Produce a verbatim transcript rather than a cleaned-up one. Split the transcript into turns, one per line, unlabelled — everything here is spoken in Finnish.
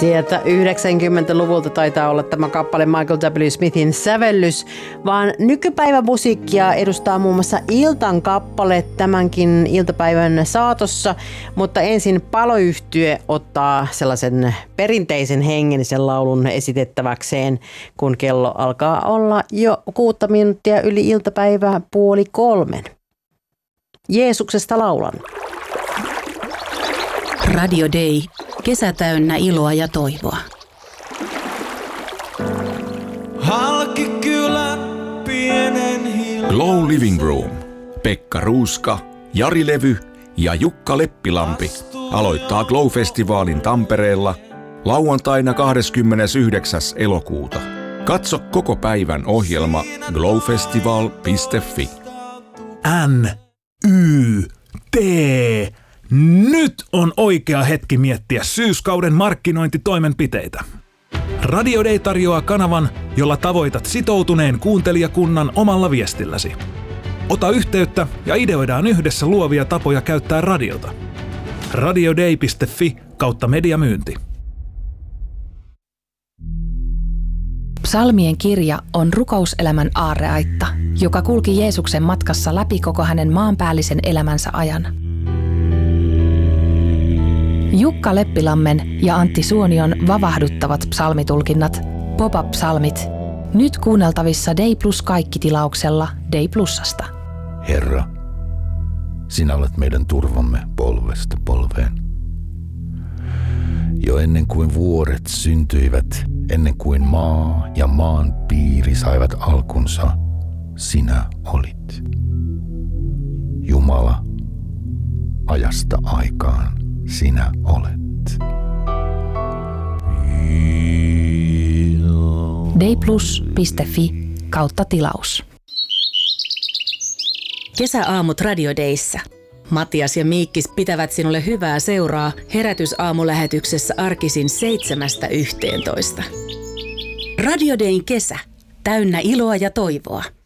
Sieltä yhdeksänkymmentäluvulta taitaa olla tämä kappale Michael W. Smithin sävellys, vaan nykypäivän musiikkia edustaa muun muassa Iltan kappale tämänkin iltapäivän saatossa, mutta ensin Paloyhtye ottaa sellaisen perinteisen hengellisen laulun esitettäväkseen, kun kello alkaa olla jo kuutta minuuttia yli iltapäivää puoli kolmen. Jeesuksesta laulan.
Radio Day. Kesä täynnä iloa ja toivoa.
Halki kylän pienen hiljaa.
Glow Living Room. Pekka Ruuska, Jari Levy ja Jukka Leppilampi aloittaa Glow-festivaalin Tampereella lauantaina kahdeskymmenesyhdeksäs elokuuta. Katso koko päivän ohjelma glowfestival piste fi.
N, Y, T. Nyt on oikea hetki miettiä syyskauden markkinointitoimenpiteitä. Radio Day tarjoaa kanavan, jolla tavoitat sitoutuneen kuuntelijakunnan omalla viestilläsi. Ota yhteyttä ja ideoidaan yhdessä luovia tapoja käyttää radiota. radioday piste fi kautta mediamyynti.
Psalmien kirja on rukouselämän aarreaitta, joka kulki Jeesuksen matkassa läpi koko hänen maanpäällisen elämänsä ajan. Jukka Leppilammen ja Antti Suonion vavahduttavat psalmitulkinnat, pop-up-psalmit, nyt kuunneltavissa Day Plus kaikki-tilauksella Day Plusasta.
Herra, sinä olet meidän turvamme polvesta polveen. Jo ennen kuin vuoret syntyivät, ennen kuin maa ja maan piiri saivat alkunsa, sinä olit. Jumala, ajasta aikaan sinä olet.
dayplus piste fi kautta tilaus.
Kesäaamut Radio Dayssä. Matias ja Miikkis pitävät sinulle hyvää seuraa herätysaamulähetyksessä arkisin seitsemästä yhteentoista. Radio Dayn kesä. Täynnä iloa ja toivoa.